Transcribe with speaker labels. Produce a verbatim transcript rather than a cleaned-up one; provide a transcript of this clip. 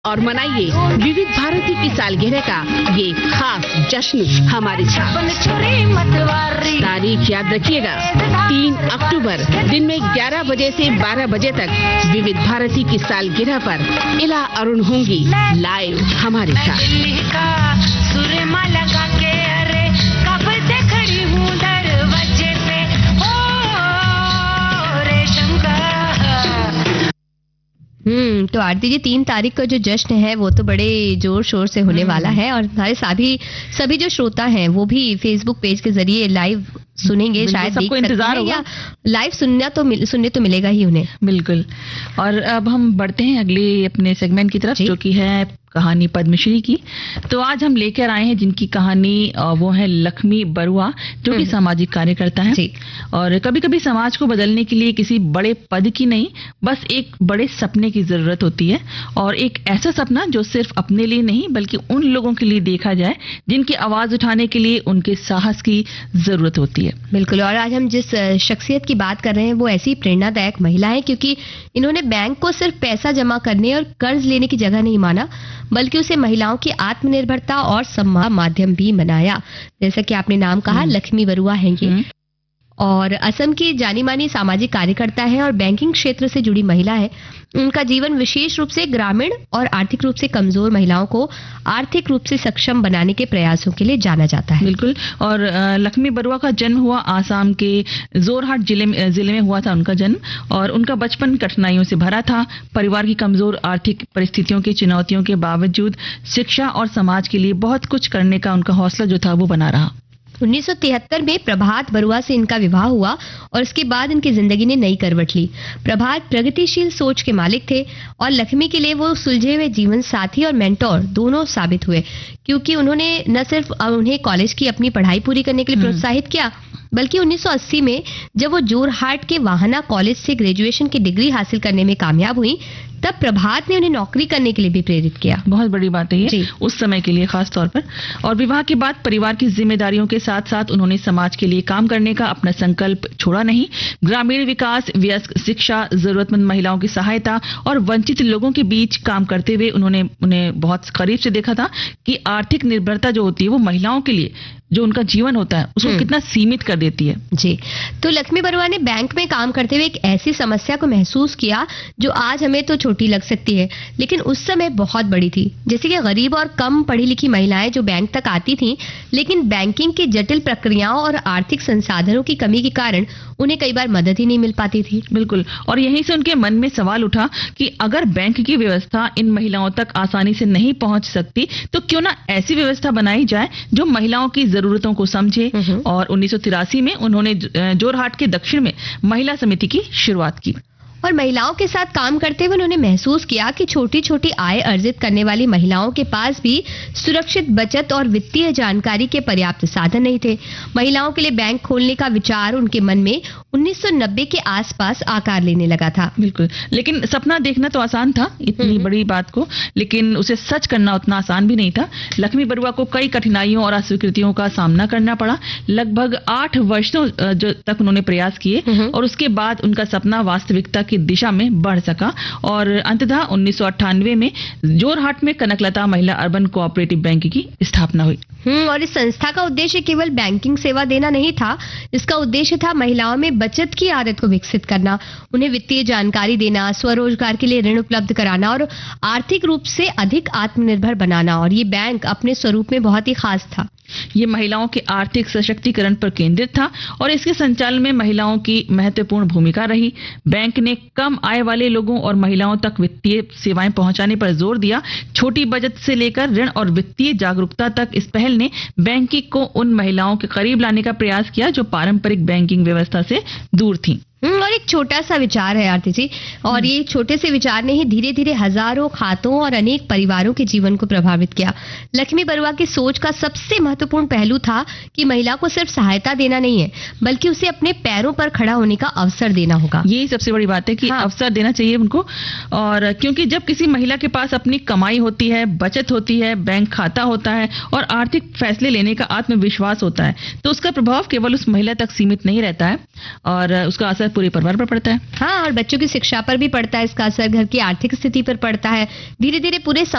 Speaker 1: और मनाइए विविध भारती की सालगिरह का ये खास जश्न हमारे साथ। तारीख याद रखिएगा, तीन अक्टूबर दिन में ग्यारह बजे से बारह बजे तक विविध भारती की सालगिरह पर इला अरुण होंगी लाइव हमारे साथ।
Speaker 2: हम्म तो आरती जी, तीन तारीख का जो जश्न है वो तो बड़े जोर शोर से होने वाला है और हमारे सभी सभी जो श्रोता हैं वो भी फेसबुक पेज के जरिए लाइव सुनेंगे, शायद
Speaker 3: सबको इंतजार होगा।
Speaker 2: लाइव सुनना तो मिल, सुनने तो मिलेगा ही उन्हें।
Speaker 3: बिल्कुल। और अब हम बढ़ते हैं अगले अपने सेगमेंट की तरफ, जो कि है कहानी पद्मश्री की। तो आज हम लेकर आए हैं जिनकी कहानी वो है लक्ष्मी बरुआ, जो कि सामाजिक कार्यकर्ता है। और कभी कभी समाज को बदलने के लिए किसी बड़े पद की नहीं, बस एक बड़े सपने की जरूरत होती है। और एक ऐसा सपना जो सिर्फ अपने लिए नहीं बल्कि उन लोगों के लिए देखा जाए जिनकी आवाज उठाने के लिए उनके साहस की जरूरत होती है।
Speaker 2: बिल्कुल। और आज हम जिस शख्सियत की बात कर रहे हैं वो ऐसी प्रेरणादायक महिला है, क्योंकि इन्होंने बैंक को सिर्फ पैसा जमा करने और कर्ज लेने की जगह नहीं माना, बल्कि उसे महिलाओं की आत्मनिर्भरता और सम्मान माध्यम भी बनाया। जैसा कि आपने नाम कहा, लक्ष्मी बरुआ हैं ये, और असम की जानी मानी सामाजिक कार्यकर्ता है और बैंकिंग क्षेत्र से जुड़ी महिला है। उनका जीवन विशेष रूप से ग्रामीण और आर्थिक रूप से कमजोर महिलाओं को आर्थिक रूप से सक्षम बनाने के प्रयासों के लिए जाना जाता है।
Speaker 3: बिल्कुल। और लक्ष्मी बरुआ का जन्म हुआ आसाम के जोरहाट जिले में जिले में हुआ था उनका जन्म। और उनका बचपन कठिनाइयों से भरा था। परिवार की कमजोर आर्थिक परिस्थितियों की चुनौतियों के बावजूद शिक्षा और समाज के लिए बहुत कुछ करने का उनका हौसला जो था वो बना रहा।
Speaker 2: उन्नीस सौ तिहत्तर में प्रभात बरुआ से इनका विवाह हुआ और उसके बाद इनकी जिंदगी ने नई करवट ली। प्रभात प्रगतिशील सोच के मालिक थे और लक्ष्मी के लिए वो सुलझे हुए जीवन साथी और मेंटोर दोनों साबित हुए, क्योंकि उन्होंने न सिर्फ उन्हें कॉलेज की अपनी पढ़ाई पूरी करने के लिए प्रोत्साहित किया, बल्कि उन्नीस सौ अस्सी में जब वो जोरहाट के वाहना कॉलेज से ग्रेजुएशन की डिग्री हासिल करने में कामयाब हुई, तब प्रभात ने उन्हें नौकरी करने के लिए भी प्रेरित किया।
Speaker 3: बहुत बड़ी बात है ये उस समय के लिए खास तौर पर। और विवाह के बाद परिवार की जिम्मेदारियों के साथ साथ उन्होंने समाज के लिए काम करने का अपना संकल्प छोड़ा नहीं। ग्रामीण विकास, वयस्क शिक्षा, जरूरतमंद महिलाओं की सहायता और वंचित लोगों के बीच काम करते हुए उन्होंने उन्हें बहुत करीब से देखा था कि आर्थिक निर्भरता जो होती है वो महिलाओं के लिए जो उनका जीवन होता है उसको कितना सीमित कर देती है।
Speaker 2: जी। तो लक्ष्मी बरुआ ने बैंक में काम करते हुए एक ऐसी समस्या को महसूस किया जो आज हमें तो छोटी लग सकती है, लेकिन उस समय बहुत बड़ी थी। जैसे कि गरीब और कम पढ़ी लिखी महिलाएं जो बैंक तक आती थीं, लेकिन बैंकिंग की जटिल प्रक्रियाओं और आर्थिक संसाधनों की कमी के कारण उन्हें कई बार मदद ही नहीं मिल पाती थी।
Speaker 3: बिल्कुल। और यहीं से उनके मन में सवाल उठा कि अगर बैंक की व्यवस्था इन महिलाओं तक आसानी से नहीं पहुंच सकती, तो क्यों ना ऐसी व्यवस्था बनाई जाए जो महिलाओं की जरूरतों को समझे। और उन्नीस सौ तिरासी में उन्होंने जोरहाट के दक्षिण में महिला समिति की शुरुआत की।
Speaker 2: और महिलाओं के साथ काम करते हुए उन्होंने महसूस किया कि छोटी छोटी आय अर्जित करने वाली महिलाओं के पास भी सुरक्षित बचत और वित्तीय जानकारी के पर्याप्त साधन नहीं थे। महिलाओं के लिए बैंक खोलने का विचार उनके मन में उन्नीस सौ नब्बे के आसपास आकार लेने लगा था।
Speaker 3: बिल्कुल। लेकिन सपना देखना तो आसान था, इतनी बड़ी बात को, लेकिन उसे सच करना उतना आसान भी नहीं था। लक्ष्मी बरुआ को कई कठिनाइयों और अस्वीकृतियों का सामना करना पड़ा। लगभग आठ वर्षों तक उन्होंने प्रयास किए और उसके बाद उनका सपना वास्तविकता की दिशा में बढ़ सका। और अंततः उन्नीस सौ अट्ठानवे में जोरहाट में कनकलता महिला अर्बन कोऑपरेटिव बैंक की स्थापना हुई।
Speaker 2: हम्म और इस संस्था का उद्देश्य केवल बैंकिंग सेवा देना नहीं था। इसका उद्देश्य था महिलाओं में बचत की आदत को विकसित करना, उन्हें वित्तीय जानकारी देना, स्वरोजगार के लिए ऋण उपलब्ध कराना और आर्थिक रूप से अधिक आत्मनिर्भर बनाना। और ये बैंक अपने स्वरूप में बहुत ही खास था।
Speaker 3: ये महिलाओं के आर्थिक सशक्तिकरण पर केंद्रित था और इसके संचालन में महिलाओं की महत्वपूर्ण भूमिका रही। बैंक ने कम आय वाले लोगों और महिलाओं तक वित्तीय सेवाएं पहुंचाने पर जोर दिया। छोटी बचत से लेकर ऋण और वित्तीय जागरूकता तक इस पहल ने बैंकिंग को उन महिलाओं के करीब लाने का प्रयास किया जो पारंपरिक बैंकिंग व्यवस्था से दूर थीं।
Speaker 2: और एक छोटा सा विचार है आरती जी, और ये छोटे से विचार ने ही धीरे धीरे हजारों खातों और अनेक परिवारों के जीवन को प्रभावित किया। लक्ष्मी बरुआ की सोच का सबसे महत्वपूर्ण पहलू था कि महिला को सिर्फ सहायता देना नहीं है, बल्कि उसे अपने पैरों पर खड़ा होने का अवसर देना होगा।
Speaker 3: यही सबसे बड़ी बात है कि हाँ। अवसर देना चाहिए उनको। और क्योंकि जब किसी महिला के पास अपनी कमाई होती है, बचत होती है, बैंक खाता होता है और आर्थिक फैसले लेने का आत्मविश्वास होता है, तो उसका प्रभाव केवल उस महिला तक सीमित नहीं रहता है और उसका असर पूरे परिवार पर पड़ता है।
Speaker 2: हाँ, और बच्चों की शिक्षा पर भी पड़ता है इसका असर, घर की आर्थिक स्थिति पर पड़ता है, धीरे धीरे पूरे